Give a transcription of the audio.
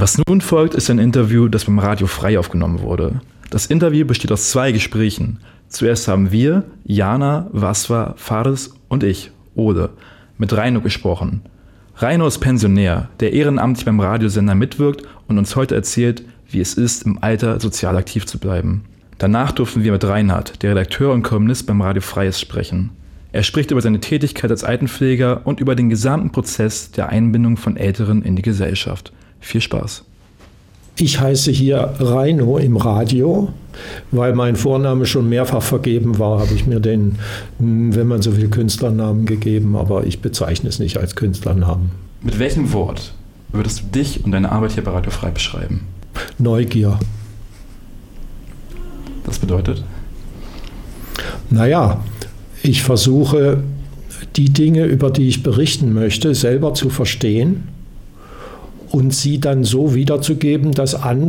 Was nun folgt, ist ein Interview, das beim Radio Frei aufgenommen wurde. Das Interview besteht aus 2 Gesprächen. Zuerst haben wir, Jana, Waswa, Fares und ich, Ole, mit Reino gesprochen. Reino ist Pensionär, der ehrenamtlich beim Radiosender mitwirkt und uns heute erzählt, wie es ist, im Alter sozial aktiv zu bleiben. Danach durften wir mit Reinhard, der Redakteur und Kolumnist beim Radio Frei ist, sprechen. Er spricht über seine Tätigkeit als Altenpfleger und über den gesamten Prozess der Einbindung von Älteren in die Gesellschaft. Viel Spaß. Ich heiße hier Reino im Radio, weil mein Vorname schon mehrfach vergeben war, habe ich mir den, wenn man so will, Künstlernamen gegeben, aber ich bezeichne es nicht als Künstlernamen. Mit welchem Wort würdest du dich und deine Arbeit hier bei Radio Frei beschreiben? Neugier. Das bedeutet? Naja, ich versuche, die Dinge, über die ich berichten möchte, selber zu verstehen und sie dann so wiederzugeben, dass andere